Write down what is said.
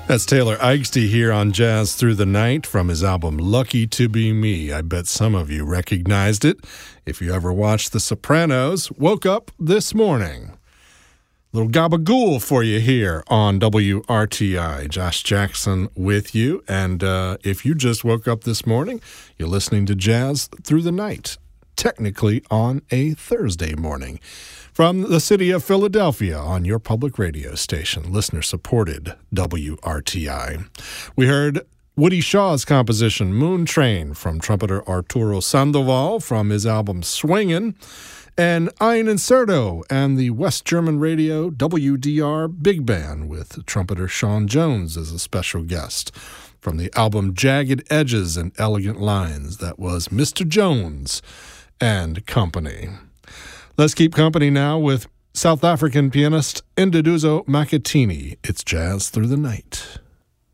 That's Taylor Eichste here on Jazz Through the Night from his album Lucky to Be Me. I bet some of you recognized it. If you ever watched The Sopranos, woke up this morning. Little gabagool for you here on WRTI. Josh Jackson with you. And if you just woke up this morning, you're listening to Jazz Through the Night, technically on a Thursday morning. From the city of Philadelphia on your public radio station, listener-supported WRTI. We heard Woody Shaw's composition Moon Train from trumpeter Arturo Sandoval from his album Swingin', and Ein Incerto and the West German radio WDR Big Band with trumpeter Sean Jones as a special guest. From the album Jagged Edges and Elegant Lines, that was Mr. Jones and Company. Let's keep company now with South African pianist Nduduzo Makhathini. It's Jazz Through the Night.